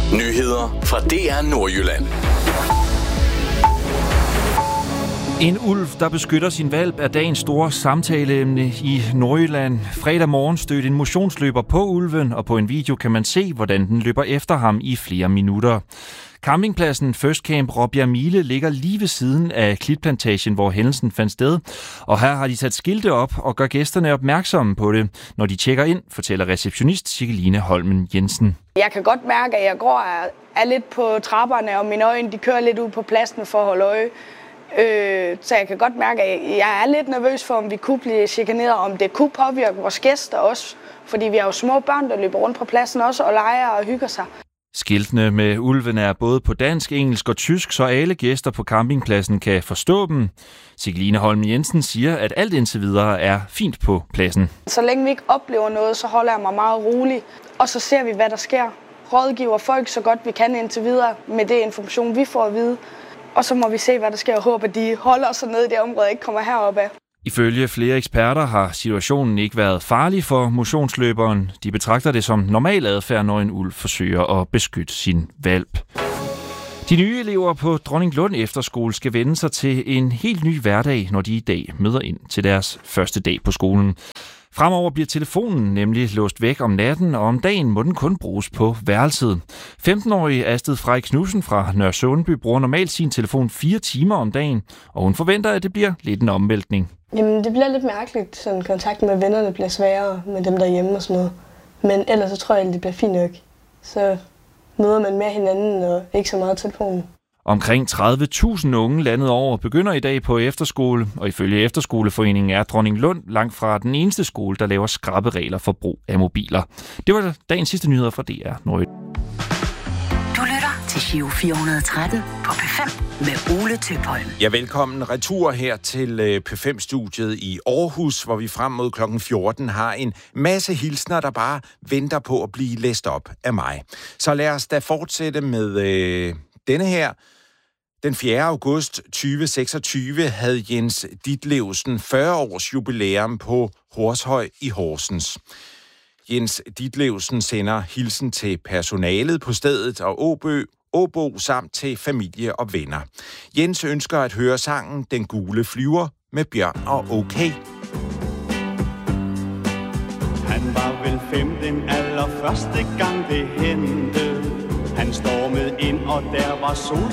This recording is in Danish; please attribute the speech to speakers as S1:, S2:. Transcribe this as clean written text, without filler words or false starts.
S1: Nyheder fra DR Nordjylland.
S2: En ulv, der beskytter sin hvalp, er dagens store samtaleemne i Nordjylland. Fredag morgen stødte en motionsløber på ulven, og på en video kan man se, hvordan den løber efter ham i flere minutter. Campingpladsen First Camp Råbjerg Mile ligger lige ved siden af klitplantagen, hvor hændelsen fandt sted. Og her har de sat skilte op og gør gæsterne opmærksomme på det, når de tjekker ind, fortæller receptionist Siggeline Holmen Jensen.
S3: Jeg kan godt mærke, at jeg går er lidt på trapperne, og mine øjne de kører lidt ud på pladsen for at holde øje. Så jeg kan godt mærke, at jeg er lidt nervøs for, om vi kunne blive chikaneret, om det kunne påvirke vores gæster også. Fordi vi har jo små børn, der løber rundt på pladsen også og leger og hygger sig.
S2: Skiltene med ulven er både på dansk, engelsk og tysk, så alle gæster på campingpladsen kan forstå dem. Siggeline Holmen Jensen siger, at alt indtil videre er fint på pladsen.
S3: Så længe vi ikke oplever noget, så holder jeg mig meget rolig. Og så ser vi, hvad der sker. Rådgiver folk så godt vi kan indtil videre med det information, vi får at vide. Og så må vi se, hvad der sker, og håbe, at de holder sig nede i det område og ikke kommer herop af.
S2: Ifølge flere eksperter har situationen ikke været farlig for motionsløberen. De betragter det som normal adfærd, når en ulv forsøger at beskytte sin hvalp. De nye elever på Dronninglund Efterskole skal vende sig til en helt ny hverdag, når de i dag møder ind til deres første dag på skolen. Fremover bliver telefonen nemlig låst væk om natten, og om dagen må den kun bruges på værelset. 15-årige Astrid Frey Knudsen fra Nørresundby bruger normalt sin telefon 4 timer om dagen, og hun forventer, at det bliver lidt en omvæltning.
S4: Jamen, det bliver lidt mærkeligt, sådan kontakten med vennerne bliver sværere med dem derhjemme og sådan noget. Men ellers så tror jeg, at det bliver fint nok. Så møder man mere hinanden og ikke så meget telefonen.
S2: Omkring 30.000 unge landet over begynder i dag på efterskole, og ifølge Efterskoleforeningen er Dronninglund langt fra den eneste skole, der laver skrappe regler for brug af mobiler. Det var dagens sidste nyheder fra DR Nordjylland.
S5: Du lytter til Giro 413 på P5 med Ole Tøpholm.
S6: Ja, velkommen retur her til P5-studiet i Aarhus, hvor vi frem mod kl. 14 har en masse hilsner, der bare venter på at blive læst op af mig. Så lad os da fortsætte med denne her. Den 4. august 2026 havde Jens Ditlevsen 40 års jubilæum på Horshøj i Horsens. Jens Ditlevsen sender hilsen til personalet på stedet og Åbo samt til familie og venner. Jens ønsker at høre sangen Den Gule Flyver med Bjørn og OK.
S7: Han var vel 5 den allerførste gang det hentede. Han stormede ind, og der var sol.